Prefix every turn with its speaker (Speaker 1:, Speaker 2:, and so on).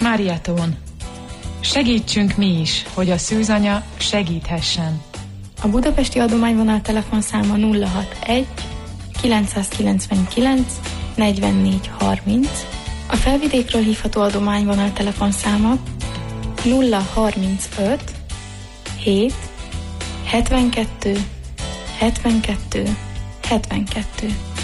Speaker 1: Máriátón. Segítsünk mi is, hogy a szűzanya segíthessen.
Speaker 2: A budapesti adományvonal telefonszáma 061 999 44 30. A felvidékről hívható adományvonal telefonszáma 035 7 72 72 72.